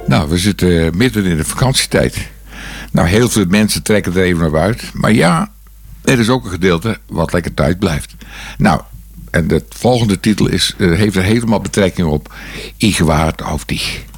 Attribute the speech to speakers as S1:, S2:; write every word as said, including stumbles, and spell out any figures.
S1: Nou, we zitten midden in de vakantietijd. Nou, heel veel mensen trekken er even naar uit. Maar ja, er is ook een gedeelte wat lekker thuis blijft. Nou, en de volgende titel is, uh, heeft er helemaal betrekking op. Ich warte auf dich.